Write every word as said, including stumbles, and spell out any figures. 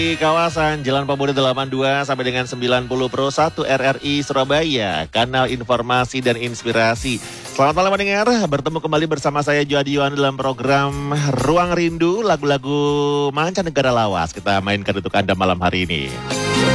Di kawasan Jalan Pemuda delapan puluh dua sampai dengan sembilan puluh Pro satu R R I Surabaya, kanal informasi dan inspirasi. Selamat malam pendengar, bertemu kembali bersama saya Joadi Yuan dalam program Ruang Rindu, lagu-lagu mancanegara lawas kita mainkan untuk Anda malam hari ini.